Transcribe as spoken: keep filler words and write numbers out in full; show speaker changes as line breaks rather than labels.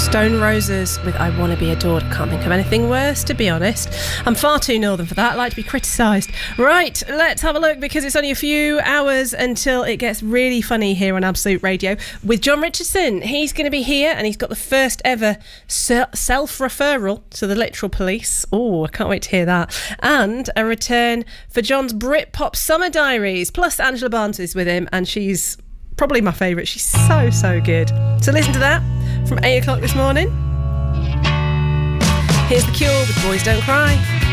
Stone Roses with I Wanna Be Adored. I can't think of anything worse, to be honest. I'm far too northern for that. I like to be criticised. Right, let's have a look, because it's only a few hours until it gets really funny here on Absolute Radio with John Richardson. He's going to be here, and he's got the first ever self-referral to the Literal Police. Oh, I can't wait to hear that. And a return for John's Britpop Summer Diaries. Plus, Angela Barnes is with him, and she's probably my favourite. She's so, so good. So listen to that from eight o'clock this morning. Here's The Cure with Boys Don't Cry.